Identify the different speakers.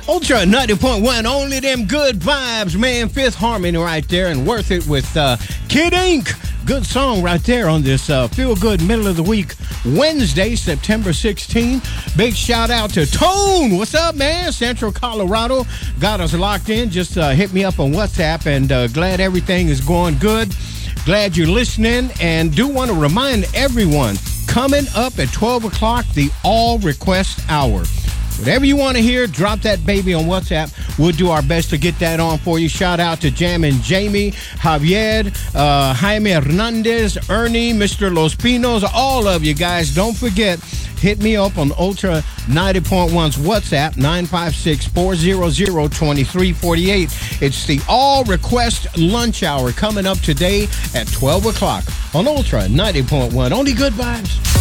Speaker 1: Ultra 90.1, only them good vibes, man. Fifth Harmony right there, and Worth It with Kid Ink. Good song right there on this Feel Good Middle of the Week, Wednesday, September 16. Big shout out to Tone. What's up, man? Central Colorado. Got us locked in. Just hit me up on WhatsApp, and glad everything is going good. Glad you're listening, and do want to remind everyone, coming up at 12 o'clock, the All Request Hour. Whatever you want to hear, drop that baby on WhatsApp. We'll do our best to get that on for you. Shout out to Jammin' Jamie, Javier, Jaime Hernandez, Ernie, Mr. Los Pinos, all of you guys. Don't forget, hit me up on Ultra 90.1's WhatsApp, 956-400-2348. It's the All Request Lunch Hour coming up today at 12 o'clock on Ultra 90.1. Only good vibes.